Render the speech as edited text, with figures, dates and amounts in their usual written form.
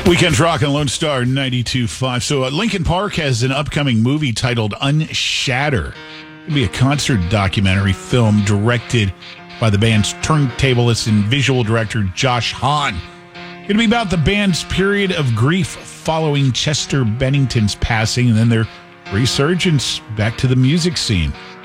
Weekend Rock and Lone Star 92.5. So Linkin Park has an upcoming movie titled Unshatter. It'll be a concert documentary film directed by the band's turntablist and visual director Josh Hahn. It'll be about the band's period of grief following Chester Bennington's passing and then their resurgence back to the music scene.